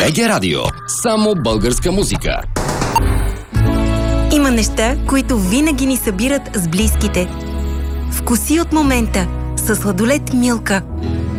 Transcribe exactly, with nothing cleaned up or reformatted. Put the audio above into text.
БГ Радио. Само българска музика. Има неща, които винаги ни събират с близките. Вкуси от момента със сладолед Милка.